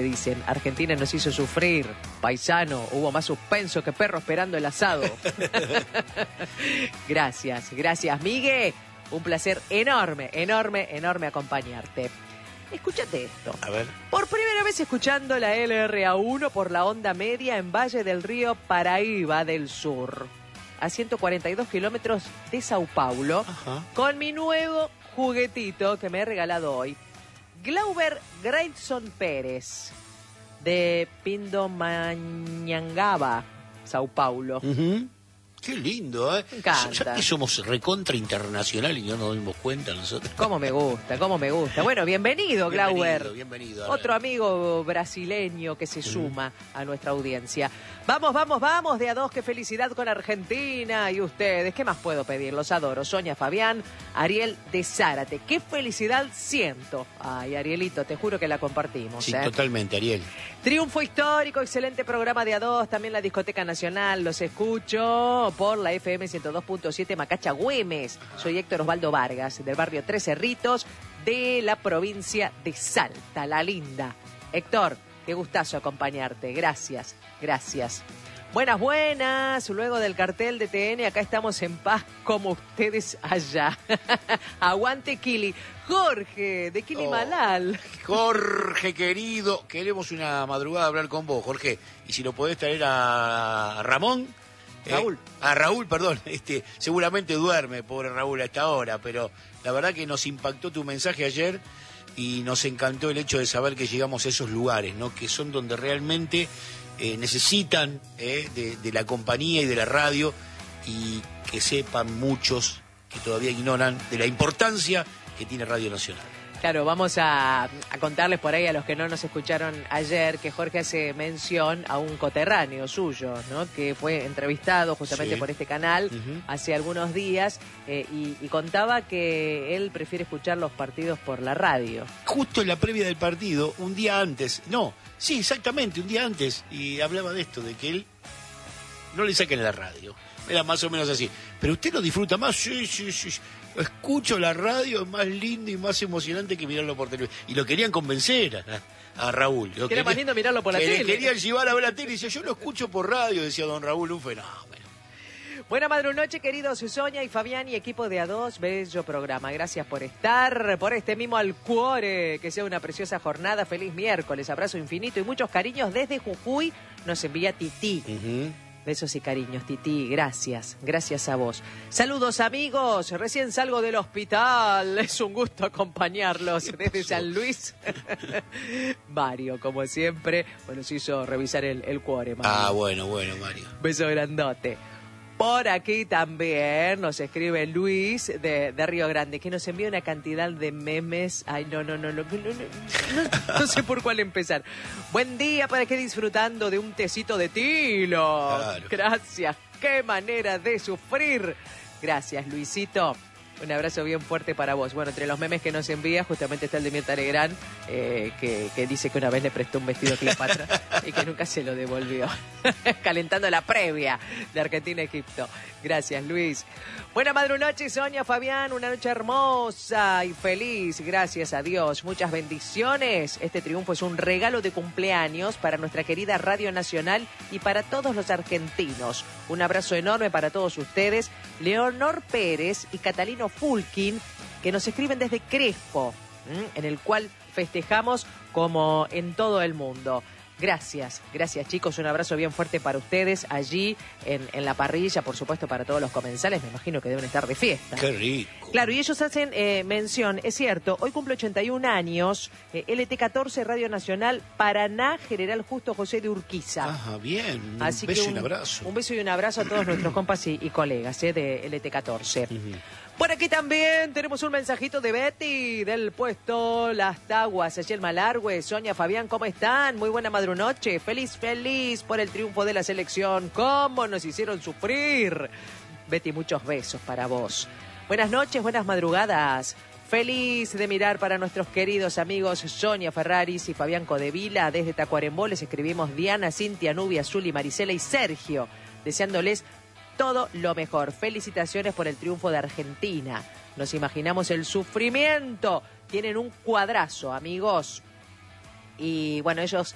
dicen. Argentina nos hizo sufrir, paisano, hubo más suspenso que perro esperando el asado. Gracias, Migue. Un placer enorme acompañarte. Escúchate esto. A ver. Por primera vez escuchando la LRA1 por la onda media en Valle del Río Paraíba del Sur, a 142 kilómetros de Sao Paulo, con mi nuevo juguetito que me he regalado hoy. Glauber Grayson Pérez, de Pindamonhangaba, Sao Paulo. Qué lindo, ¿eh? Me encanta. Ya que somos recontra internacional y no nos dimos cuenta nosotros. Cómo me gusta. Bueno, bienvenido, Glauber. Bienvenido. Otro amigo brasileño que se suma a nuestra audiencia. Vamos, de a dos, qué felicidad con Argentina y ustedes. ¿Qué más puedo pedir? Los adoro. Sonia Fabián, Ariel de Zárate. Qué felicidad siento. Ay, Arielito, te juro que la compartimos. Sí, totalmente, Ariel. Triunfo histórico, excelente programa de a dos, también la Discoteca Nacional, los escucho por la FM 102.7 Macacha Güemes. Soy Héctor Osvaldo Vargas, del barrio Tres Cerritos, de la provincia de Salta, la linda. Héctor, qué gustazo acompañarte, gracias. Buenas, luego del cartel de TN, acá estamos en paz como ustedes allá. Aguante Kili. Jorge, de Kilimalal. Jorge, querido, queremos una madrugada hablar con vos, Jorge. Y si lo podés traer a Ramón. Raúl, perdón. Seguramente duerme, pobre Raúl, a esta hora, pero la verdad que nos impactó tu mensaje ayer y nos encantó el hecho de saber que llegamos a esos lugares, ¿no? Que son donde realmente necesitan de la compañía y de la radio, y que sepan muchos que todavía ignoran de la importancia que tiene Radio Nacional. Claro, vamos a contarles por ahí a los que no nos escucharon ayer que Jorge hace mención a un coterráneo suyo, ¿no? Que fue entrevistado justamente por este canal hace algunos días y contaba que él prefiere escuchar los partidos por la radio. Justo en la previa del partido, un día antes, un día antes, y hablaba de esto, de que él no le saquen la radio. Era más o menos así. Pero usted lo disfruta más, sí. Escucho la radio, es más lindo y más emocionante que mirarlo por televisión. Y lo querían convencer a Raúl. Era más lindo mirarlo por la tele. Querían llevar a ver la tele y decía, yo lo escucho por radio, decía don Raúl, un fenómeno. Buena madrunoche, queridos Sonia y Fabián y equipo de A2, bello programa. Gracias por estar, por este mimo al cuore. Que sea una preciosa jornada, feliz miércoles, abrazo infinito y muchos cariños desde Jujuy. Nos envía Tití. Besos y cariños, Tití, gracias a vos. Saludos, amigos, recién salgo del hospital, es un gusto acompañarlos desde San Luis. Mario, como siempre, se hizo revisar el cuore, Mario. Bueno, Mario. Beso grandote. Por aquí también nos escribe Luis de Río Grande, que nos envía una cantidad de memes. Ay, no sé por cuál empezar. Buen día, para que disfrutando de un tecito de tilo. Claro. Gracias, qué manera de sufrir. Gracias, Luisito. Un abrazo bien fuerte para vos. Bueno, entre los memes que nos envía, justamente está el de Mirta Legrand, que dice que una vez le prestó un vestido a Cleopatra y que nunca se lo devolvió. Calentando la previa de Argentina-Egipto. Gracias, Luis. Buena madrunoche, Sonia, Fabián. Una noche hermosa y feliz. Gracias a Dios. Muchas bendiciones. Este triunfo es un regalo de cumpleaños para nuestra querida Radio Nacional y para todos los argentinos. Un abrazo enorme para todos ustedes. Leonor Pérez y Catalino Fulkin, que nos escriben desde Crespo, en el cual festejamos como en todo el mundo. Gracias chicos, un abrazo bien fuerte para ustedes allí en la parrilla, por supuesto para todos los comensales, me imagino que deben estar de fiesta. Qué rico. Claro, y ellos hacen mención, es cierto, hoy cumple 81 años, LT14 Radio Nacional, Paraná, General Justo José de Urquiza. Bien, Así beso que y un abrazo. Un beso y un abrazo a todos nuestros compas y colegas de LT14. Por aquí también tenemos un mensajito de Betty del puesto Las Taguas, allí el Malargüe. Sonia, Fabián, ¿cómo están? Muy buena madrunoche. Feliz por el triunfo de la selección. ¿Cómo nos hicieron sufrir? Betty, muchos besos para vos. Buenas noches, buenas madrugadas. Feliz de mirar para nuestros queridos amigos Sonia Ferraris y Fabián Codevila. Desde Tacuarembó les escribimos Diana, Cintia, Nubia, Zuli, Marisela y Sergio, deseándoles todo lo mejor. Felicitaciones por el triunfo de Argentina. Nos imaginamos el sufrimiento. Tienen un cuadrazo, amigos. Y bueno, ellos